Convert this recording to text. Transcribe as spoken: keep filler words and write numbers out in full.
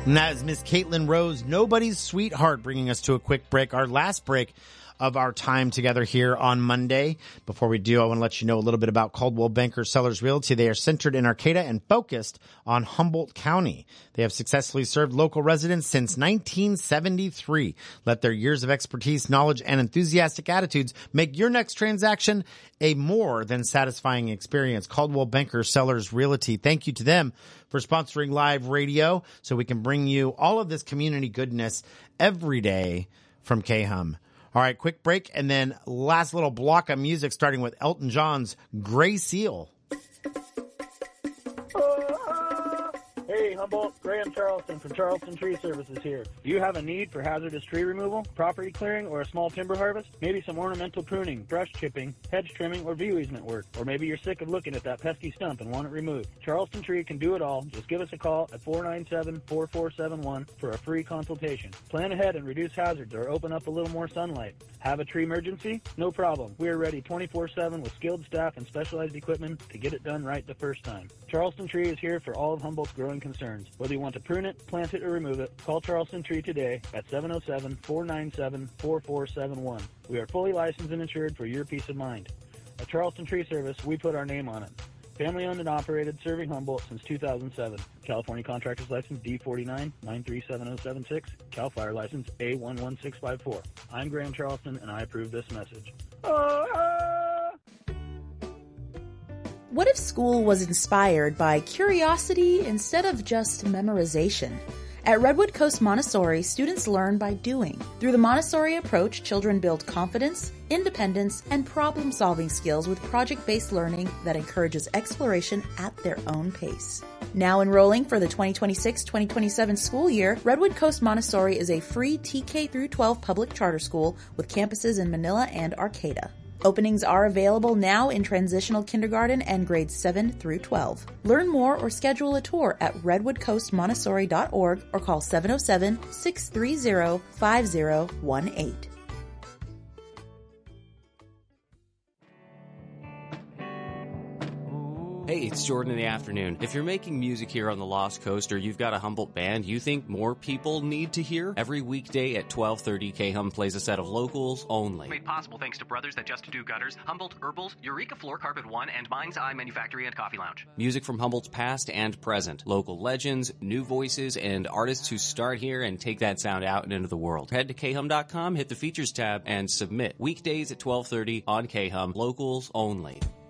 And that is Miss Caitlin Rose, Nobody's Sweetheart, bringing us to a quick break, our last break of our time together here on Monday. Before we do, I want to let you know a little bit about Coldwell Banker Sellers Realty. They are centered in Arcata and focused on Humboldt County. They have successfully served local residents since nineteen seventy-three. Let their years of expertise, knowledge, and enthusiastic attitudes make your next transaction a more than satisfying experience. Coldwell Banker Sellers Realty. Thank you to them for sponsoring live radio so we can bring you all of this community goodness every day from K-Hum. All right, quick break, and then last little block of music starting with Elton John's Gray Seal. Hey, Humboldt, Graham Charleston from Charleston Tree Services here. Do you have a need for hazardous tree removal, property clearing, or a small timber harvest? Maybe some ornamental pruning, brush chipping, hedge trimming, or view easement work. Or maybe you're sick of looking at that pesky stump and want it removed. Charleston Tree can do it all. Just give us a call at four nine seven, four four seven one for a free consultation. Plan ahead and reduce hazards or open up a little more sunlight. Have a tree emergency? No problem. We are ready twenty-four seven with skilled staff and specialized equipment to get it done right the first time. Charleston Tree is here for all of Humboldt's growing concerns. Whether you want to prune it, plant it, or remove it, call Charleston Tree today at seven oh seven, four nine seven, four four seven one. We are fully licensed and insured for your peace of mind. At Charleston Tree Service, we put our name on it. Family owned and operated, serving Humboldt since two thousand seven. California Contractor's License D forty-nine, nine three seven oh seven six. Cal Fire License A one one six five four. I'm Graham Charleston, and I approve this message. What if school was inspired by curiosity instead of just memorization? At Redwood Coast Montessori, students learn by doing. Through the Montessori approach, children build confidence, independence, and problem-solving skills with project-based learning that encourages exploration at their own pace. Now enrolling for the twenty twenty-six twenty twenty-seven school year, Redwood Coast Montessori is a free T K through twelve public charter school with campuses in Manila and Arcata. Openings are available now in transitional kindergarten and grades seven through twelve. Learn more or schedule a tour at redwood coast montessori dot org or call seven oh seven, six three zero, five zero one eight. Hey, it's Jordan in the afternoon. If you're making music here on the Lost Coast or you've got a Humboldt band you think more people need to hear, every weekday at twelve thirty, K-Hum plays a set of locals only. Made possible thanks to Brothers That Just Do Gutters, Humboldt Herbals, Eureka Floor Carpet One, and Mind's Eye Manufactory and Coffee Lounge. Music from Humboldt's past and present. Local legends, new voices, and artists who start here and take that sound out and into the world. Head to K Hum dot com, hit the Features tab, and submit. Weekdays at twelve thirty on K-Hum, locals only.